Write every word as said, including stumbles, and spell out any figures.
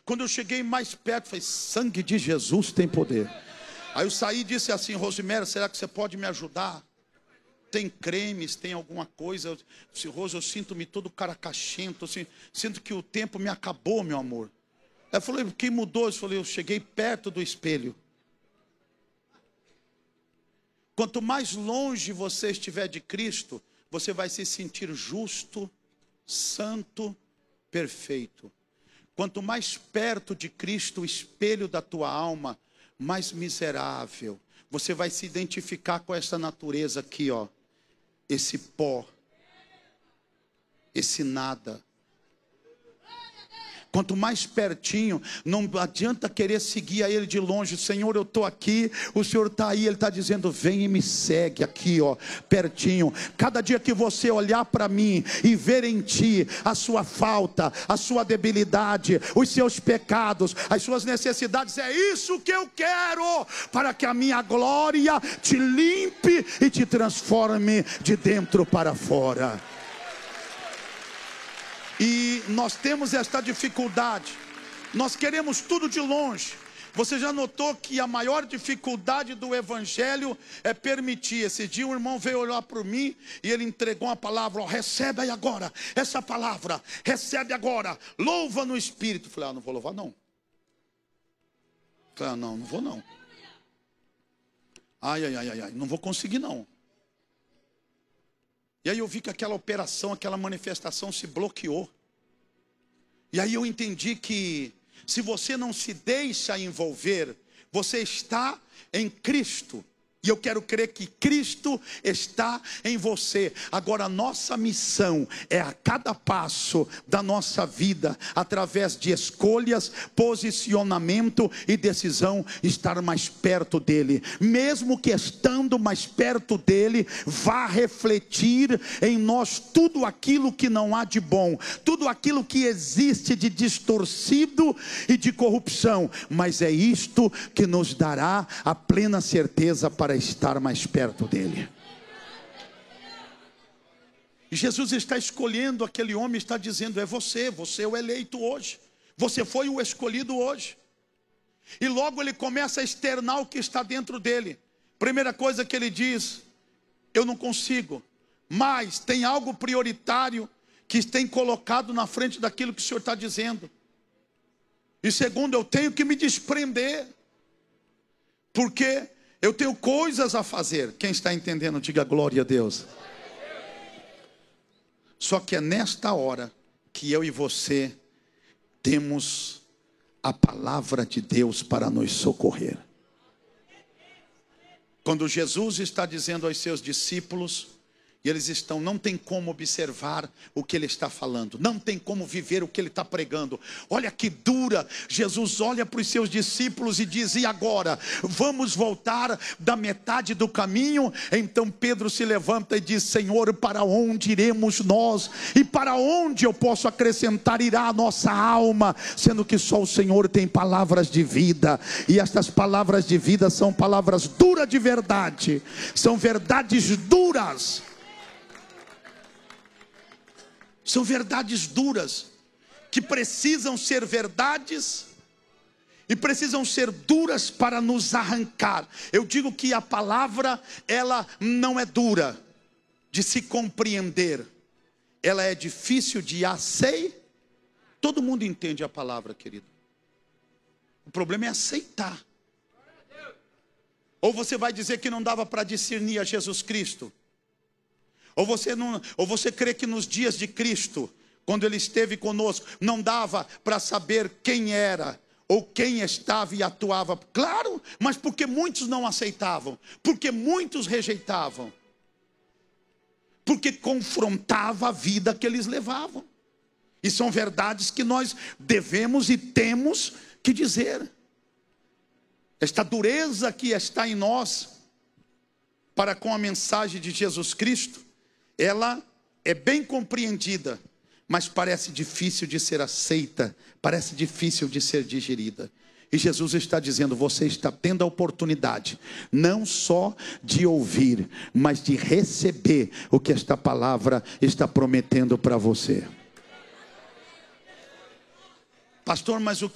Quando eu cheguei mais perto, falei, sangue de Jesus tem poder. Aí eu saí e disse assim, Rosemary, será que você pode me ajudar? Tem cremes, tem alguma coisa? Eu disse, Rose, eu sinto-me todo caracachento, assim, sinto que o tempo me acabou, meu amor. Ela falou, o que mudou? Eu falei, eu cheguei perto do espelho. Quanto mais longe você estiver de Cristo, você vai se sentir justo, santo, perfeito. Quanto mais perto de Cristo, o espelho da tua alma, mais miserável. Você vai se identificar com essa natureza aqui, ó. Esse pó. Esse nada. Quanto mais pertinho, não adianta querer seguir a Ele de longe. Senhor, eu estou aqui, o Senhor está aí, Ele está dizendo, vem e me segue aqui, ó, pertinho. Cada dia que você olhar para mim e ver em ti a sua falta, a sua debilidade, os seus pecados, as suas necessidades, é isso que eu quero, para que a minha glória te limpe e te transforme de dentro para fora. E nós temos esta dificuldade, nós queremos tudo de longe. Você já notou que a maior dificuldade do evangelho é permitir? Esse dia um irmão veio olhar para mim e ele entregou uma palavra, ó, recebe aí agora, essa palavra, recebe agora, louva no Espírito. Eu falei, ah, não vou louvar não. Eu falei, ah, não, não vou não. Ai, ai, ai, ai, ai, não vou conseguir não. E aí eu vi que aquela operação, aquela manifestação se bloqueou. E aí eu entendi que se você não se deixa envolver, você está em Cristo. E eu quero crer que Cristo está em você. Agora a nossa missão é a cada passo da nossa vida, através de escolhas, posicionamento e decisão, estar mais perto dele. Mesmo que estando mais perto dele, vá refletir em nós tudo aquilo que não há de bom, tudo aquilo que existe de distorcido e de corrupção. Mas é isto que nos dará a plena certeza para para estar mais perto dele. E Jesus está escolhendo aquele homem, está dizendo, é você, você é o eleito hoje, você foi o escolhido hoje. E logo ele começa a externar o que está dentro dele. Primeira coisa que ele diz, eu não consigo, mas tem algo prioritário que tem colocado na frente daquilo que o Senhor está dizendo. E segundo, eu tenho que me desprender, porque eu tenho coisas a fazer. Quem está entendendo, diga glória a Deus. Só que é nesta hora que eu e você temos a palavra de Deus para nos socorrer. Quando Jesus está dizendo aos seus discípulos, e eles estão, não tem como observar o que ele está falando, não tem como viver o que ele está pregando. Olha que dura. Jesus olha para os seus discípulos e diz, e agora? Vamos voltar da metade do caminho? Então Pedro se levanta e diz, Senhor, para onde iremos nós? E para onde eu posso acrescentar irá a nossa alma? Sendo que só o Senhor tem palavras de vida, e estas palavras de vida são palavras duras de verdade, são verdades duras. São verdades duras, que precisam ser verdades, e precisam ser duras para nos arrancar. Eu digo que a palavra, ela não é dura de se compreender, ela é difícil de aceitar. Todo mundo entende a palavra, querido. O problema é aceitar. Ou você vai dizer que não dava para discernir a Jesus Cristo? Ou você, não, ou você crê que nos dias de Cristo, quando Ele esteve conosco, não dava para saber quem era, ou quem estava e atuava? Claro, mas porque muitos não aceitavam, porque muitos rejeitavam, porque confrontava a vida que eles levavam. E são verdades que nós devemos e temos que dizer. Esta dureza que está em nós, para com a mensagem de Jesus Cristo, ela é bem compreendida, mas parece difícil de ser aceita, parece difícil de ser digerida. E Jesus está dizendo, você está tendo a oportunidade, não só de ouvir, mas de receber o que esta palavra está prometendo para você. Pastor, mas o